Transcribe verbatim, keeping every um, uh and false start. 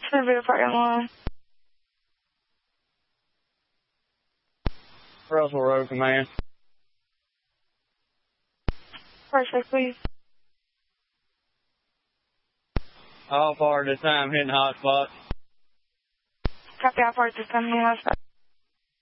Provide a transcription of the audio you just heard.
Survey parking lot. Russell Road Command. Perfect, please. How far this time hitting hot spots? Copy, how far this time hitting hot spots?